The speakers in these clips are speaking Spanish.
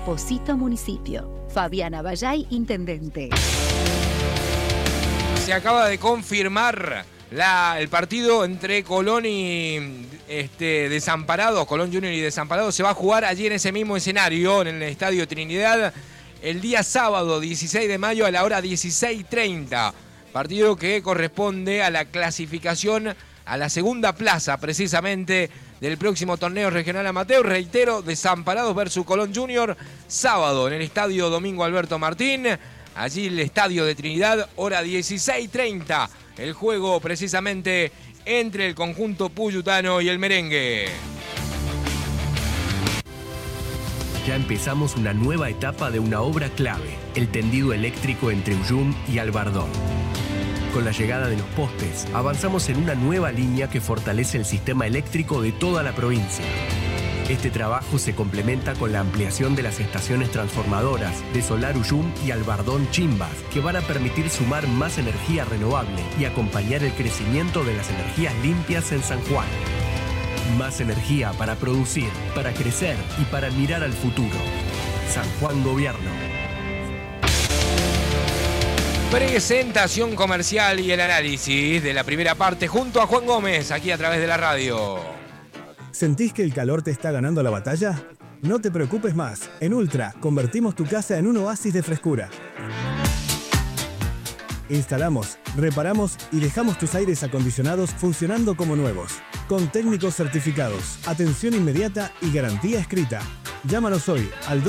Osito Municipio. Fabiana Bayay, intendente. Se acaba de confirmar el partido entre Colón y Desamparados, Colón Junior y Desamparados. Se va a jugar allí en ese mismo escenario, en el Estadio Trinidad, el día sábado 16 de mayo a la hora 16:30. Partido que corresponde a la clasificación a la segunda plaza, precisamente, del próximo torneo regional amateur. Reitero, Desamparados versus Colón Junior, sábado en el Estadio Domingo Alberto Martín. Allí el Estadio de Trinidad, hora 16:30. El juego precisamente entre el conjunto puyutano y el merengue. Ya empezamos una nueva etapa de una obra clave, el tendido eléctrico entre Ullum y Albardón. Con la llegada de los postes, avanzamos en una nueva línea que fortalece el sistema eléctrico de toda la provincia. Este trabajo se complementa con la ampliación de las estaciones transformadoras de Solar Ullum y Albardón Chimbas, que van a permitir sumar más energía renovable y acompañar el crecimiento de las energías limpias en San Juan. Más energía para producir, para crecer y para mirar al futuro. San Juan Gobierno. Presentación comercial y el análisis de la primera parte junto a Juan Gómez, aquí a través de la radio. ¿Sentís que el calor te está ganando la batalla? No te preocupes más. En Ultra convertimos tu casa en un oasis de frescura. Instalamos, reparamos y dejamos tus aires acondicionados funcionando como nuevos. Con técnicos certificados, atención inmediata y garantía escrita. Llámanos hoy al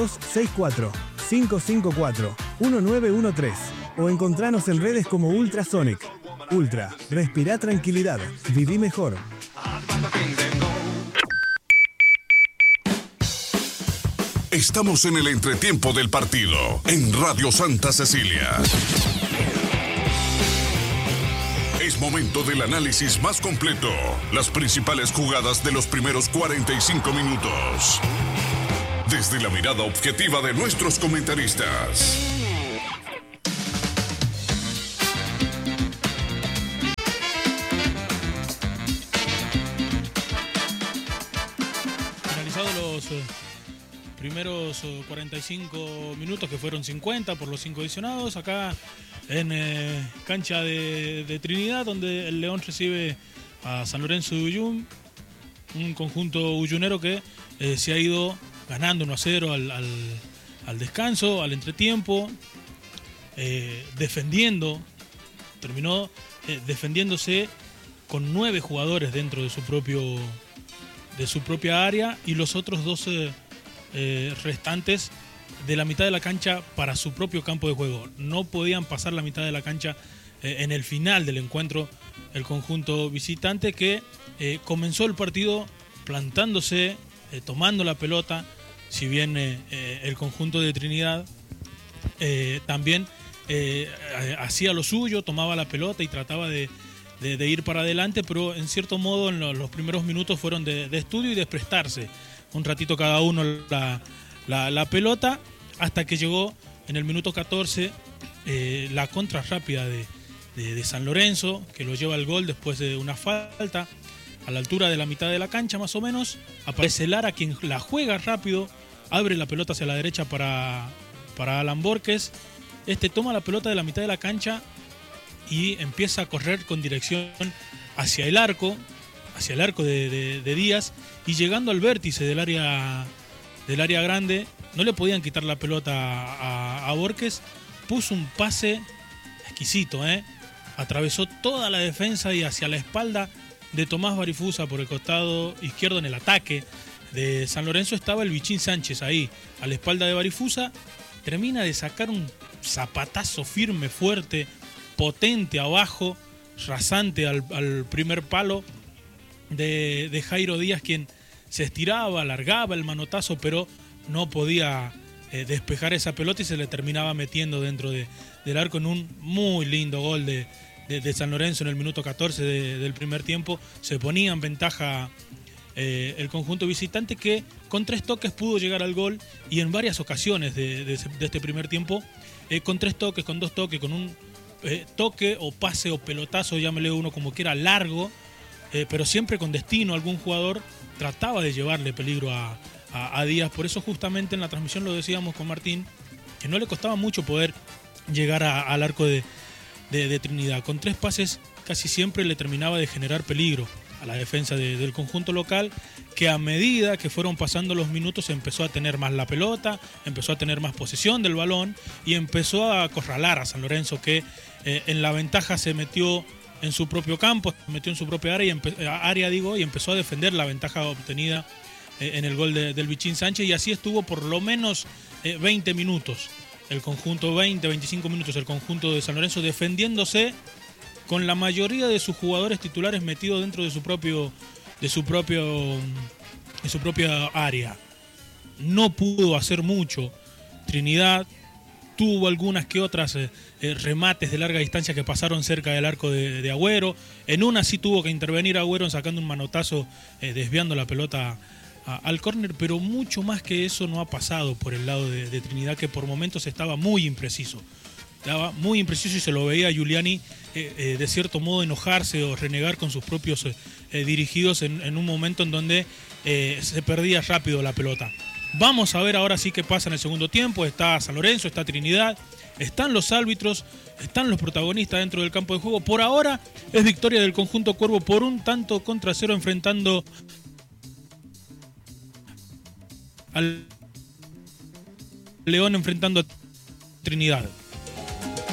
264-554-1913 o encontranos en redes como Ultrasonic. Ultra, respira tranquilidad, viví mejor. Estamos en el entretiempo del partido, en Radio Santa Cecilia. Es momento del análisis más completo. Las principales jugadas de los primeros 45 minutos. Desde la mirada objetiva de nuestros comentaristas. Finalizados los primeros 45 minutos, que fueron 50 por los 5 adicionados, acá en cancha de Trinidad, donde el León recibe a San Lorenzo de Ullum, un conjunto ullunero que se ha ido ganando 1-0 al descanso, al entretiempo, terminó defendiéndose con 9 jugadores dentro de su propia área, y los otros 12 restantes de la mitad de la cancha para su propio campo de juego. No podían pasar la mitad de la cancha en el final del encuentro el conjunto visitante, que comenzó el partido plantándose, tomando la pelota, si bien el conjunto de Trinidad también hacía lo suyo, tomaba la pelota y trataba de ir para adelante, pero en cierto modo en los primeros minutos fueron de estudio y de prestarse un ratito cada uno la pelota, hasta que llegó en el minuto 14 la contra rápida de San Lorenzo, que lo lleva al gol después de una falta a la altura de la mitad de la cancha más o menos. Aparece Lara, quien la juega rápido, abre la pelota hacia la derecha para Alan Borges. Toma la pelota de la mitad de la cancha y empieza a correr con dirección hacia el arco de Díaz, y llegando al vértice del área grande, no le podían quitar la pelota a Borges. Puso un pase exquisito, atravesó toda la defensa y hacia la espalda de Tomás Barifusa por el costado izquierdo. En el ataque de San Lorenzo estaba el Bichín Sánchez ahí, a la espalda de Barifusa. Termina de sacar un zapatazo firme, fuerte, potente abajo, rasante al primer palo de Jairo Díaz, quien se estiraba, alargaba el manotazo, pero no podía despejar esa pelota y se le terminaba metiendo dentro del arco en un muy lindo gol de San Lorenzo en el minuto 14 del primer tiempo. Se ponía en ventaja el conjunto visitante, que con 3 toques pudo llegar al gol, y en varias ocasiones de este primer tiempo, con 3 toques, con 2 toques, con un toque o pase o pelotazo, llámele uno como quiera, largo, pero siempre con destino. Algún jugador trataba de llevarle peligro a a Díaz. Por eso justamente en la transmisión lo decíamos con Martín, que no le costaba mucho poder llegar al arco de Trinidad. Con 3 pases casi siempre le terminaba de generar peligro a la defensa del conjunto local, que a medida que fueron pasando los minutos empezó a tener más la pelota, empezó a tener más posesión del balón y empezó a acorralar a San Lorenzo, que en la ventaja se metió en su propio campo, se metió en su propia área y empezó a defender la ventaja obtenida en el gol del Bichín Sánchez, y así estuvo por lo menos 20 minutos, el conjunto 25 minutos, el conjunto de San Lorenzo defendiéndose con la mayoría de sus jugadores titulares metidos dentro de su propia área. No pudo hacer mucho Trinidad, tuvo algunas que otras remates de larga distancia que pasaron cerca del arco de Agüero. En una sí tuvo que intervenir Agüero sacando un manotazo, desviando la pelota al córner, pero mucho más que eso no ha pasado por el lado de Trinidad, que por momentos estaba muy impreciso. Estaba muy impreciso y se lo veía a Giuliani de cierto modo enojarse o renegar con sus propios dirigidos en un momento en donde se perdía rápido la pelota. Vamos a ver ahora sí qué pasa en el segundo tiempo. Está San Lorenzo, está Trinidad, están los árbitros, están los protagonistas dentro del campo de juego. Por ahora es victoria del conjunto Cuervo por 1-0 enfrentando al León, enfrentando a Trinidad.